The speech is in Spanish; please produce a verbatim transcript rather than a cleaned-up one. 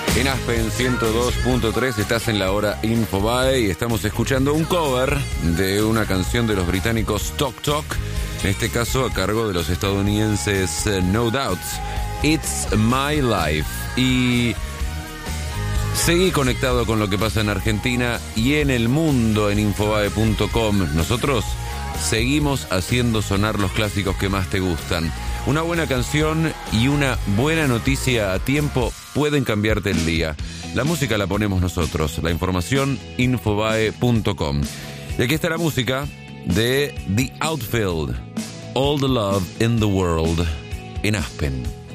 En Aspen ciento dos punto tres estás en la hora Infobae y estamos escuchando un cover de una canción de los británicos Tok Tok, en este caso a cargo de los estadounidenses No Doubt, It's My Life. Y seguí conectado con lo que pasa en Argentina y en el mundo en infobae punto com. Nosotros seguimos haciendo sonar los clásicos que más te gustan. Una buena canción y una buena noticia a tiempo pueden cambiarte el día. La música la ponemos nosotros, la información infobae punto com. Y aquí está la música de The Outfield, All the Love in the World, en Aspen.